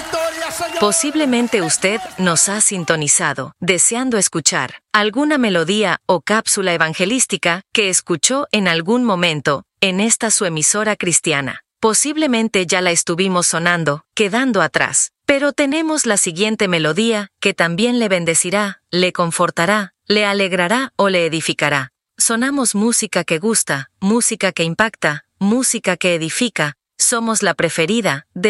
victoria, Señor. Posiblemente usted nos ha sintonizado, deseando escuchar alguna melodía o cápsula evangelística que escuchó en algún momento en esta su emisora cristiana. Posiblemente ya la estuvimos sonando, quedando atrás. Pero tenemos la siguiente melodía que también le bendecirá, le confortará, le alegrará o le edificará. Sonamos música que gusta, música que impacta, música que edifica. Somos la preferida de